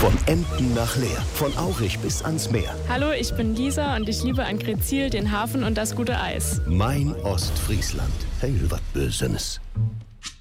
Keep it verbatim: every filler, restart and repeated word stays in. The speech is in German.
Von Emden nach Leer, von Aurich bis ans Meer. Hallo, ich bin Lisa und ich liebe an Gretzil, den Hafen und das gute Eis. Mein Ostfriesland. Hey, was Bösenes.